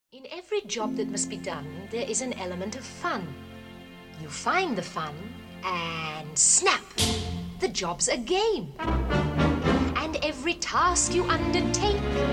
In every job that must be done, there is an element of fun. You find the fun, and snap! The job's a game. And every task you undertake